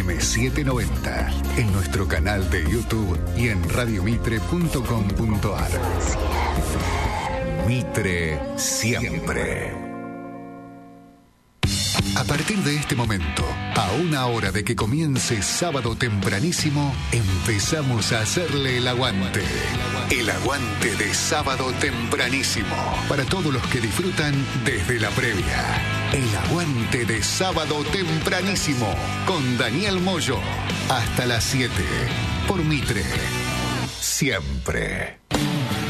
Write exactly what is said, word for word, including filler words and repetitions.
M setecientos noventa, en nuestro canal de YouTube y en radiomitre punto com punto ar. Mitre siempre. A partir de este momento, a una hora de que comience Sábado Tempranísimo, empezamos a hacerle el aguante. El aguante de Sábado Tempranísimo. Para todos los que disfrutan desde la previa. El aguante de Sábado Tempranísimo con Daniel Moyo. Hasta las siete. Por Mitre. Siempre.